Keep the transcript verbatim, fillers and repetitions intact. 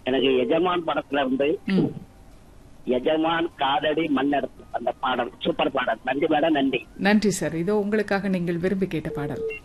எனக்கு எஜமான் படத்துல வந்து ம். எஜமான் காதடி மண்ணெடுத்து அந்த பாடல் சூப்பர் பாடல். நன்றி மேடம், நன்றி. நன்றி சார். இதோ உங்களுக்காக நீங்கள் விரும்பி கேட்ட பாடல்.